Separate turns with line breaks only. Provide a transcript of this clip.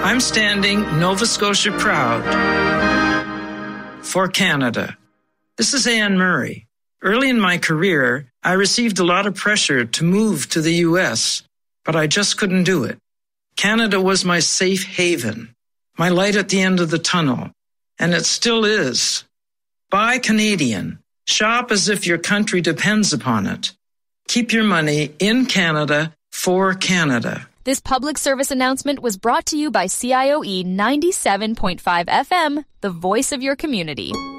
I'm standing Nova Scotia proud for Canada. This is Anne Murray. Early in my career, I received a lot of pressure to move to the U.S., but I just couldn't do it. Canada was my safe haven, my light at the end of the tunnel, and it still is. Buy Canadian. Shop as if your country depends upon it. Keep your money in Canada for Canada.
This public service announcement was brought to you by CIOE 97.5 FM, the voice of your community.